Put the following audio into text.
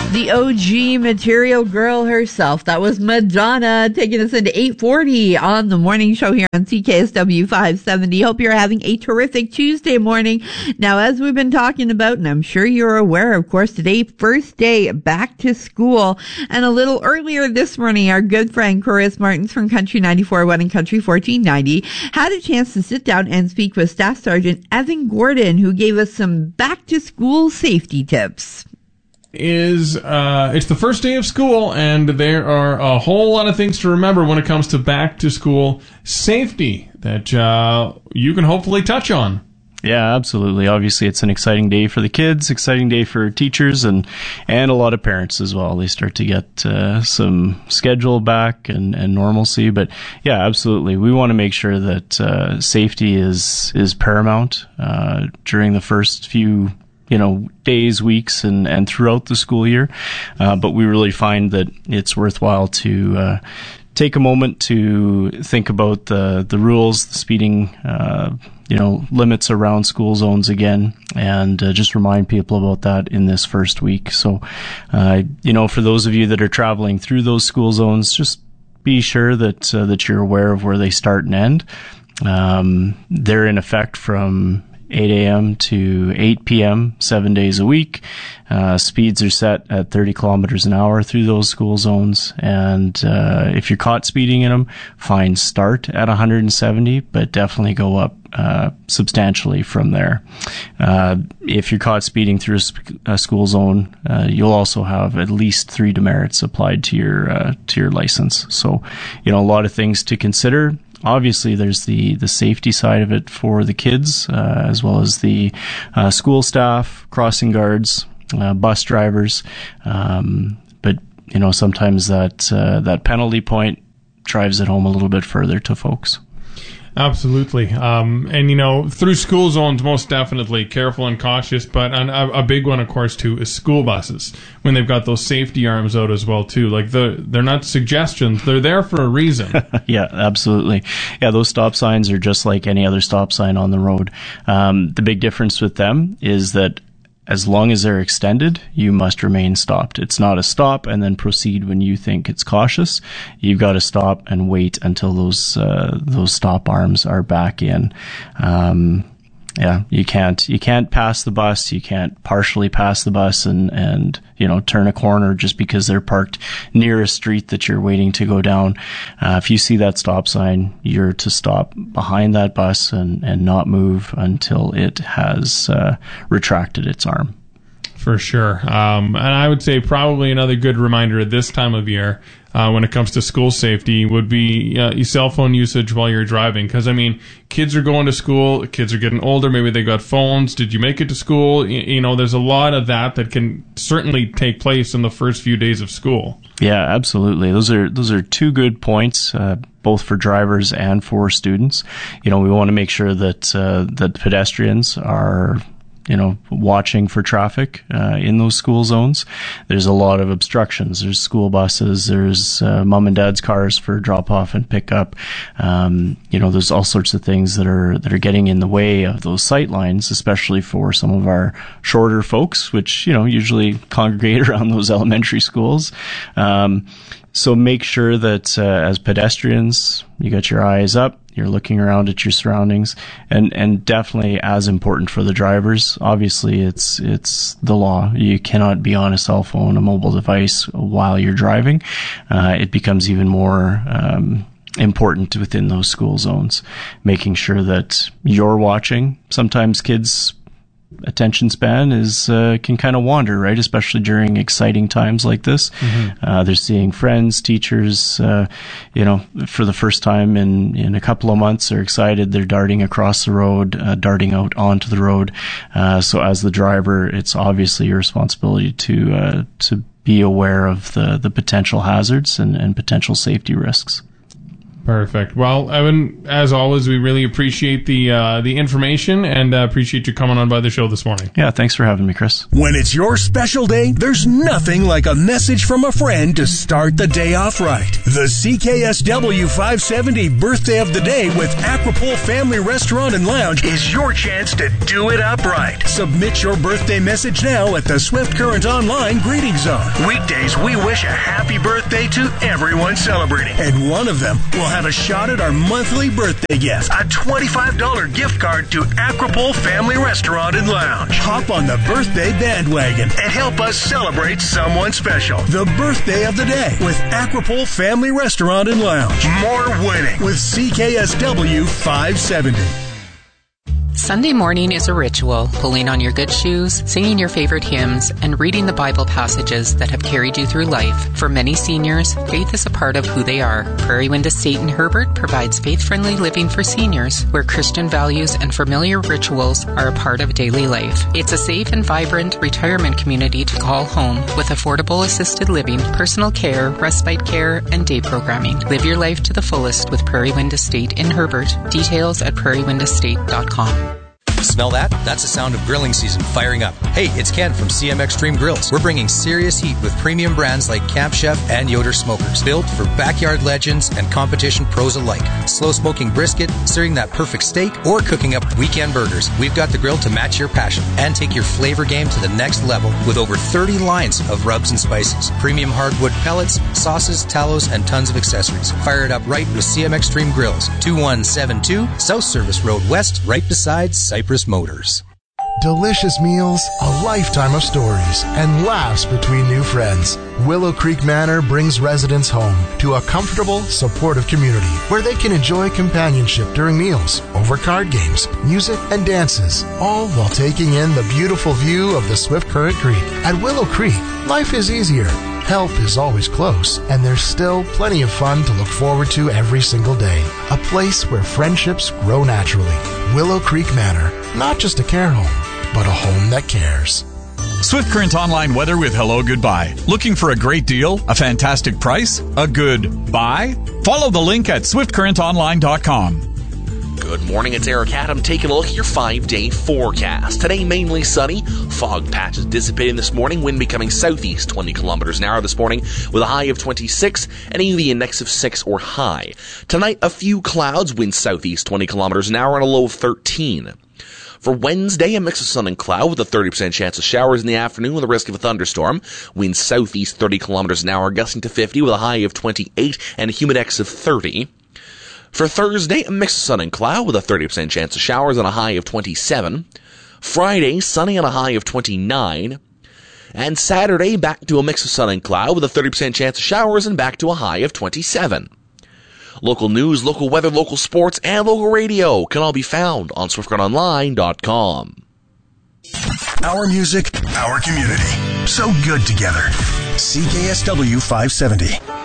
The OG Material Girl herself. That was Madonna taking us into 8:40 on the morning show here on CKSW 570. Hope you're having a terrific Tuesday morning. Now, as we've been talking about, and I'm sure you're aware, of course, today, first day back to school. And a little earlier this morning, our good friend Chris Martins from Country 94.1 and Country 1490 had a chance to sit down and speak with Staff Sergeant Evan Gordon, who gave us some back to school safety tips. It's the first day of school, and there are a whole lot of things to remember when it comes to back to school safety that you can hopefully touch on. Yeah, absolutely. Obviously, it's an exciting day for the kids, exciting day for teachers, and a lot of parents as well. They start to get some schedule back and normalcy. But yeah, absolutely. We want to make sure that safety is paramount during the first few days, weeks, and throughout the school year. But we really find that it's worthwhile to take a moment to think about the rules, the speeding, limits around school zones again, and just remind people about that in this first week. So, for those of you that are traveling through those school zones, just be sure that you're aware of where they start and end. They're in effect from 8 a.m. to 8 p.m., 7 days a week. Speeds are set at 30 kilometers an hour through those school zones. And if you're caught speeding in them, fines start at 170, but definitely go up substantially from there. If you're caught speeding through a school zone, you'll also have at least 3 demerits applied to your license. So, a lot of things to consider. Obviously, there's the safety side of it for the kids, as well as the school staff, crossing guards, bus drivers. But sometimes that penalty point drives it home a little bit further to folks. Absolutely. And through school zones, most definitely careful and cautious. But a big one, of course, too, is school buses, when they've got those safety arms out as well, too. Like, they're not suggestions. They're there for a reason. Yeah, absolutely. Yeah, those stop signs are just like any other stop sign on the road. The big difference with them is that as long as they're extended, you must remain stopped. It's not a stop and then proceed when you think it's cautious. You've got to stop and wait until those stop arms are back in. You can't pass the bus. You can't partially pass the bus and turn a corner just because they're parked near a street that you're waiting to go down. If you see that stop sign, you're to stop behind that bus and not move until it has retracted its arm. For sure. And I would say probably another good reminder at this time of year when it comes to school safety would be your cell phone usage while you're driving. Because, kids are going to school, kids are getting older, maybe they got phones. Did you make it to school? There's a lot of that can certainly take place in the first few days of school. Yeah, absolutely. Those are 2 good points, both for drivers and for students. We want to make sure that pedestrians are watching for traffic in those school zones. There's a lot of obstructions. There's school buses. There's mom and dad's cars for drop off and pick up. There's all sorts of things that are getting in the way of those sight lines, especially for some of our shorter folks, which usually congregate around those elementary schools. So make sure that as pedestrians, you got your eyes up. You're looking around at your surroundings, and definitely as important for the drivers. Obviously, it's the law. You cannot be on a cell phone, a mobile device while you're driving. It becomes even more important within those school zones, making sure that you're watching. Sometimes kids' attention span can kind of wander, right? Especially during exciting times like this. Mm-hmm. They're seeing friends, teachers, for the first time in a couple of months. They're excited. They're darting across the road, darting out onto the road. So as the driver, it's obviously your responsibility to be aware of the potential hazards and potential safety risks. Perfect. Well, Evan, as always, we really appreciate the information and appreciate you coming on by the show this morning. Yeah, thanks for having me, Chris. When it's your special day, there's nothing like a message from a friend to start the day off right. The CKSW 570 Birthday of the Day with Aquapole Family Restaurant and Lounge is your chance to do it up right. Submit your birthday message now at the Swift Current Online Greeting Zone. Weekdays, we wish a happy birthday to everyone celebrating, and one of them will have a shot at our monthly birthday gift, a $25 gift card to Aquapole Family Restaurant and Lounge. Hop on the birthday bandwagon and help us celebrate someone special. The Birthday of the Day with Aquapole Family Restaurant and Lounge. More winning with CKSW 570. Sunday morning is a ritual, pulling on your good shoes, singing your favorite hymns, and reading the Bible passages that have carried you through life. For many seniors, faith is a part of who they are. Prairie Wind Estate in Herbert provides faith-friendly living for seniors, where Christian values and familiar rituals are a part of daily life. It's a safe and vibrant retirement community to call home with affordable assisted living, personal care, respite care, and day programming. Live your life to the fullest with Prairie Wind Estate in Herbert. Details at prairiewindestate.com. Smell that? That's the sound of grilling season firing up. Hey, it's Ken from CM Extreme Grills. We're bringing serious heat with premium brands like Camp Chef and Yoder Smokers, built for backyard legends and competition pros alike. Slow smoking brisket, searing that perfect steak, or cooking up weekend burgers. We've got the grill to match your passion and take your flavor game to the next level with over 30 lines of rubs and spices, premium hardwood pellets, sauces, tallows, and tons of accessories. Fire it up right with CM Extreme Grills, 2172 South Service Road West, right beside Cypress Motors. Delicious meals, a lifetime of stories, and laughs between new friends. Willow Creek Manor brings residents home to a comfortable, supportive community where they can enjoy companionship during meals, over card games, music, and dances, all while taking in the beautiful view of the Swift Current Creek. At Willow Creek, life is easier. Help is always close, and there's still plenty of fun to look forward to every single day. A place where friendships grow naturally. Willow Creek Manor, not just a care home, but a home that cares. Swift Current Online weather with Hello Goodbye. Looking for a great deal? A fantastic price? A good buy? Follow the link at swiftcurrentonline.com. Good morning, it's Eric Adam taking a look at your 5-day forecast. Today, mainly sunny. Fog patches dissipating this morning. Wind becoming southeast 20 kilometers an hour this morning with a high of 26 and a UV index of 6 or high. Tonight, a few clouds. Wind southeast 20 kilometers an hour and a low of 13. For Wednesday, a mix of sun and cloud with a 30% chance of showers in the afternoon with a risk of a thunderstorm. Wind southeast 30 kilometers an hour, gusting to 50 with a high of 28 and a humidex of 30. For Thursday, a mix of sun and cloud with a 30% chance of showers and a high of 27. Friday, sunny and a high of 29. And Saturday, back to a mix of sun and cloud with a 30% chance of showers and back to a high of 27. Local news, local weather, local sports, and local radio can all be found on SwiftCurrentOnline.com. Our music, our community. So good together. CKSW 570.